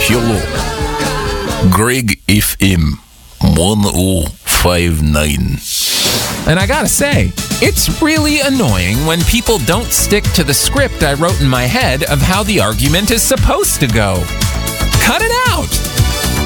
Hello. Greg FM 1059. And I gotta say, it's really annoying when people don't stick to the script I wrote in my head of how the argument is supposed to go. Cut it out!